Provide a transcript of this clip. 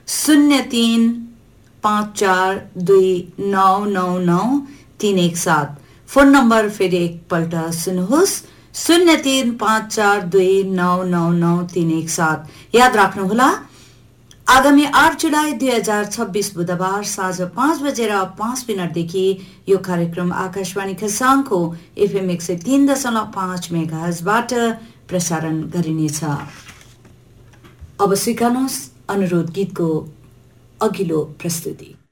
03542999 phone number फेरि एकपल्ट सुन्नुहोस् 03542999 याद राख्नुहोला। आगामी 8 जुलाई 2026 बुधबार साँझ 5:05 देखि यो कार्यक्रम आकाशवाणी खरसाङको FM 103.5 मेगाहर्जबाट प्रसारण गरिनेछ। अब स्वीकार्नुहोस् अनुरोध गीतको अघिल्लो प्रस्तुति।